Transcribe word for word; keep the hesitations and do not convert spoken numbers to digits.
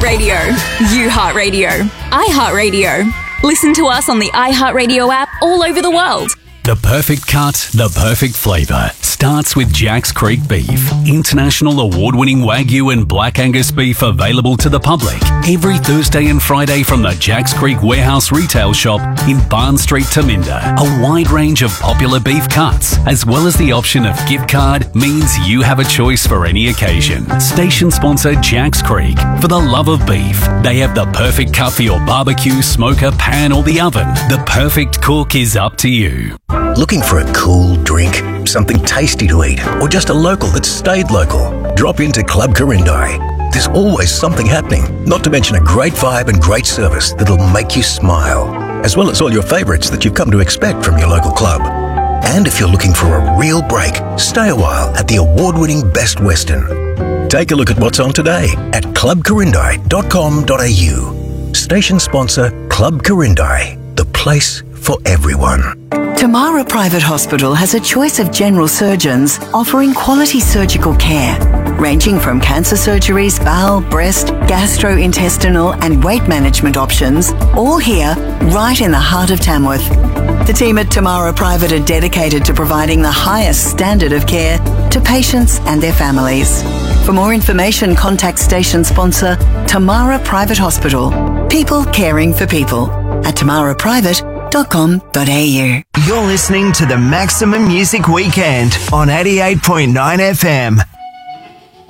Radio. You Heart Radio. iHeartRadio. Listen to us on the iHeartRadio app all over the world. The perfect cut, the perfect flavour starts with Jack's Creek Beef. International award-winning Wagyu and Black Angus beef available to the public every Thursday and Friday from the Jack's Creek Warehouse retail shop in Barn Street, Taminda. A wide range of popular beef cuts, as well as the option of gift card, means you have a choice for any occasion. Station sponsor Jack's Creek. For the love of beef, they have the perfect cut for your barbecue, smoker, pan or the oven. The perfect cook is up to you. Looking for a cool drink, something tasty to eat, or just a local that's stayed local? Drop into Club Corindai. There's always something happening, not to mention a great vibe and great service that'll make you smile, as well as all your favourites that you've come to expect from your local club. And if you're looking for a real break, stay a while at the award-winning Best Western. Take a look at what's on today at club corindai dot com dot a u. Station sponsor Club Corindai, the place for everyone. Tamara Private Hospital has a choice of general surgeons offering quality surgical care, ranging from cancer surgeries, bowel, breast, gastrointestinal and weight management options, all here right in the heart of Tamworth. The team at Tamara Private are dedicated to providing the highest standard of care to patients and their families. For more information, contact station sponsor Tamara Private Hospital. People caring for people at tamara private dot com dot a u. You're listening to the Maximum Music Weekend on eighty-eight point nine F M.